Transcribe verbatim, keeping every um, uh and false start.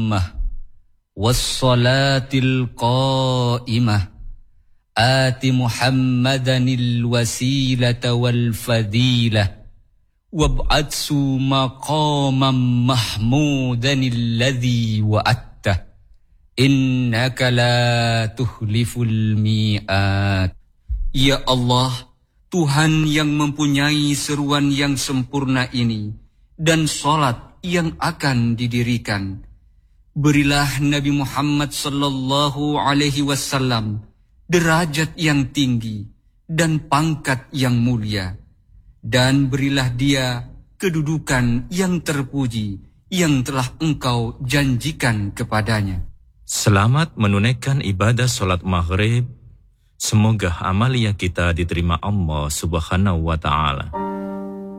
tammah wassalatil qa'imah آت محمدا الوسيلة والفضيلة وابعثه مقاما محمودا الذي وعدته إنك لا تخلف الميعاد. Ya Allah, Tuhan yang mempunyai seruan yang sempurna ini dan salat yang akan didirikan, berilah Nabi Muhammad sallallahu alaihi wasallam derajat yang tinggi dan pangkat yang mulia, dan berilah dia kedudukan yang terpuji yang telah Engkau janjikan kepadanya. Selamat menunaikan ibadah solat maghrib. Semoga amalia kita diterima Allah Subhanahu wa ta'ala.